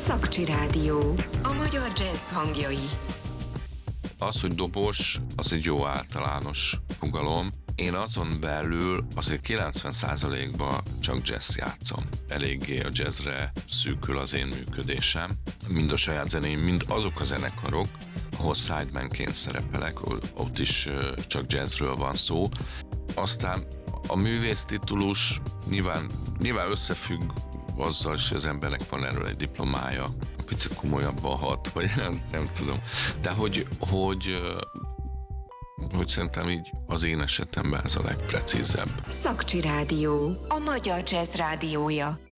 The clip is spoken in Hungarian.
Szakcsi Rádió. A magyar jazz hangjai. Az, hogy dobos, az egy jó általános fogalom. Én azon belül azért 90%-ban csak jazz játszom. Eléggé a jazzre szűkül az én működésem. Mind a saját zenéim, mind azok a zenekarok, ahol sidemanként szerepelek, ott is csak jazzről van szó. Aztán a művész titulus nyilván összefügg azzal, hogy az embernek van erről egy diplomája, picit komolyabban hat, vagy nem tudom. De hogy szerintem így az én esetemben ez a legprecízebb. Szakcsi Rádió. A magyar jazz rádiója.